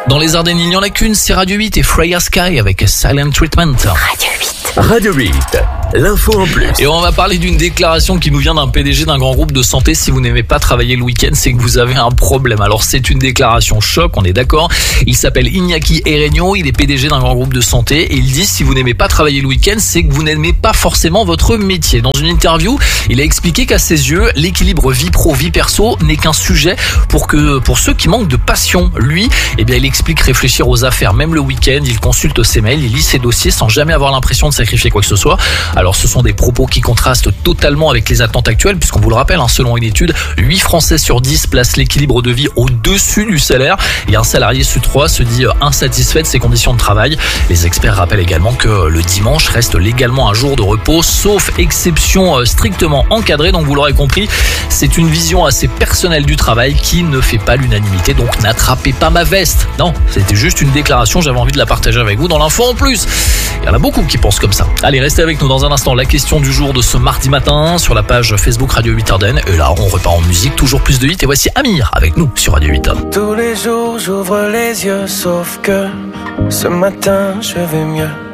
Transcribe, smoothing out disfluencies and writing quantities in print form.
Dans les Ardennes, il n'y en a qu'une, c'est Radio 8 et Freya Sky avec Silent Treatment. Radio 8. Radio 8, l'info en plus. Et on va parler d'une déclaration qui nous vient d'un PDG d'un grand groupe de santé. Si vous n'aimez pas travailler le week-end, c'est que vous avez un problème. Alors c'est une déclaration choc, on est d'accord. Il s'appelle Iñaki Ereño, il est PDG d'un grand groupe de santé et il dit si vous n'aimez pas travailler le week-end, c'est que vous n'aimez pas forcément votre métier. Dans une interview, il a expliqué qu'à ses yeux, l'équilibre vie pro, vie perso n'est qu'un sujet pour ceux qui manquent de passion. Lui, il explique réfléchir aux affaires, même le week-end, il consulte ses mails, il lit ses dossiers sans jamais avoir l'impression de sacrifier quoi que ce soit. Alors ce sont des propos qui contrastent totalement avec les attentes actuelles, puisqu'on vous le rappelle, selon une étude, 8 Français sur 10 placent l'équilibre de vie au-dessus du salaire et un salarié sur 3 se dit insatisfait de ses conditions de travail. Les experts rappellent également que le dimanche reste légalement un jour de repos, sauf exception strictement encadrée. Donc vous l'aurez compris, c'est une vision assez personnelle du travail qui ne fait pas l'unanimité, donc n'attrapez pas ma veste. Non, c'était juste une déclaration, j'avais envie de la partager avec vous dans l'info en plus. Il y en a beaucoup qui pensent comme ça. Allez, restez avec nous dans un instant. La question du jour de ce mardi matin sur la page Facebook Radio 8 Ardennes. Et là, on repart en musique, toujours plus de hits. Et voici Amir avec nous sur Radio 8. Tous les jours, j'ouvre les yeux, sauf que ce matin, je vais mieux.